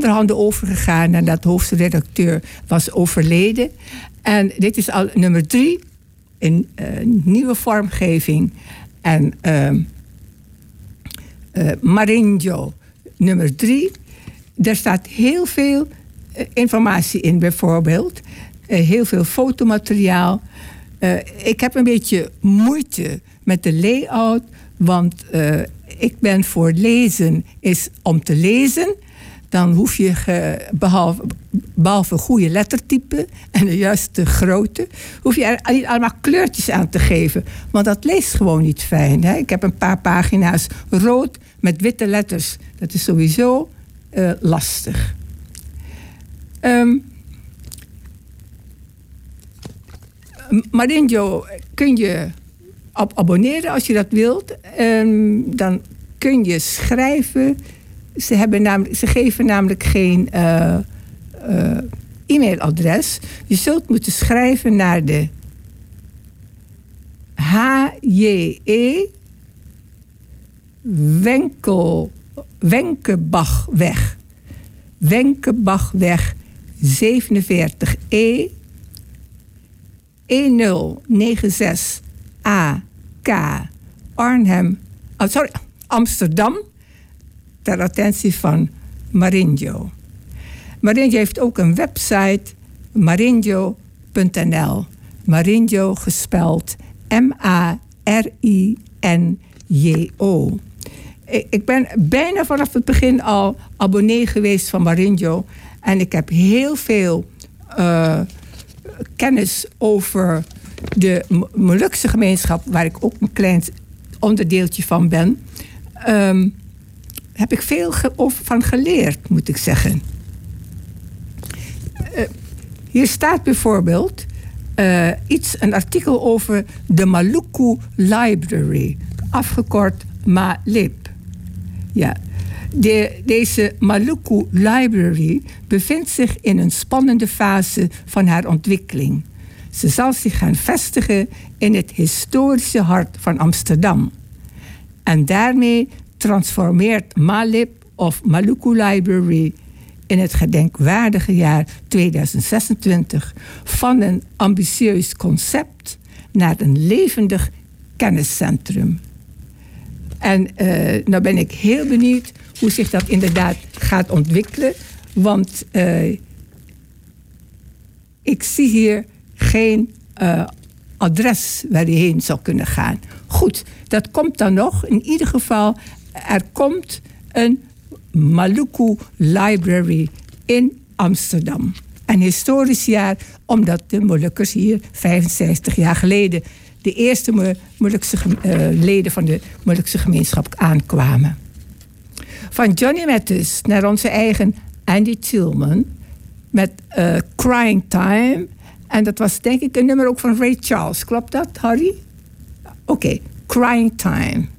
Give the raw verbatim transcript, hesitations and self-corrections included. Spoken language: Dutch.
andere handen overgegaan nadat de hoofdredacteur was overleden. En dit is al nummer drie in uh, nieuwe vormgeving. En uh, uh, Marinho, nummer drie. Daar staat heel veel uh, informatie in, bijvoorbeeld. Uh, heel veel fotomateriaal. Uh, ik heb een beetje moeite met de layout, want uh, ik ben voor lezen is om te lezen. Dan hoef je, ge, behalve, behalve goede lettertype en de juiste grootte, hoef je er niet allemaal kleurtjes aan te geven. Want dat leest gewoon niet fijn. Hè? Ik heb een paar pagina's rood met witte letters. Dat is sowieso uh, lastig. Um, Marinho kun je op abonneren als je dat wilt. Um, dan kun je schrijven. Ze, hebben namelijk, ze geven namelijk geen uh, uh, e-mailadres. Je zult moeten schrijven naar de H J E Wenkel, Wenkebachweg. Wenkebachweg zevenenveertig E nul negen zes A K Arnhem, oh, sorry, Amsterdam, ter attentie van Marinho. Marinho heeft ook een website, marinho punt n l. Marinho gespeld M A R I N J O. Ik ben bijna vanaf het begin al abonnee geweest van Marinho. En ik heb heel veel uh, kennis over de Molukse gemeenschap, waar ik ook een klein onderdeeltje van ben. Um, heb ik veel ge- over van geleerd, moet ik zeggen. Uh, hier staat bijvoorbeeld uh, iets, een artikel over de Maluku Library, afgekort MALIB. Ja. De, deze Maluku Library bevindt zich in een spannende fase van haar ontwikkeling. Ze zal zich gaan vestigen in het historische hart van Amsterdam. En daarmee transformeert MALIB of Maluku Library in het gedenkwaardige jaar tweeduizend zesentwintig van een ambitieus concept naar een levendig kenniscentrum. En uh, nou ben ik heel benieuwd hoe zich dat inderdaad gaat ontwikkelen. Want uh, ik zie hier geen uh, adres waar je heen zou kunnen gaan. Goed, dat komt dan nog. In ieder geval, er komt een Maluku Library in Amsterdam. Een historisch jaar, omdat de Molukkers hier vijfenzestig jaar geleden de eerste Molukse uh, leden van de Molukse gemeenschap aankwamen. Van Johnny Mathis naar onze eigen Andy Tillman met uh, Crying Time. En dat was denk ik een nummer ook van Ray Charles. Klopt dat, Harry? Oké, okay. Crying Time.